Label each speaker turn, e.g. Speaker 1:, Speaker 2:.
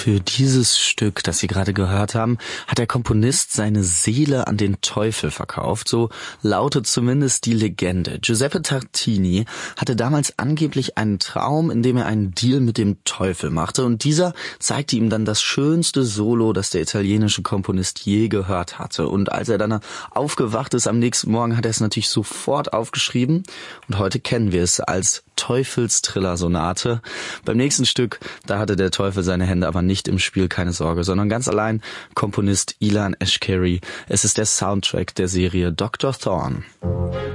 Speaker 1: Für dieses Stück, das Sie gerade gehört haben, hat der Komponist seine Seele an den Teufel verkauft. So lautet zumindest die Legende. Giuseppe Tartini hatte damals angeblich einen Traum, in dem er einen Deal mit dem Teufel machte. Und dieser zeigte ihm dann das schönste Solo, das der italienische Komponist je gehört hatte. Und als er dann aufgewacht ist am nächsten Morgen, hat er es natürlich sofort aufgeschrieben. Und heute kennen wir es als Teufels-Triller-Sonate. Beim nächsten Stück, da hatte der Teufel seine Hände aber nicht im Spiel, keine Sorge, sondern ganz allein Komponist Ilan Eshkeri. Es ist der Soundtrack der Serie Dr. Thorne.